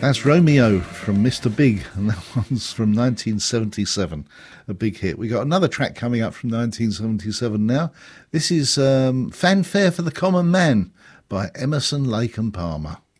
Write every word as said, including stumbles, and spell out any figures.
That's Romeo from Mister Big, and that one's from nineteen seventy-seven, a big hit. We got another track coming up from nineteen seventy-seven now. This is um, Fanfare for the Common Man by Emerson, Lake and Palmer.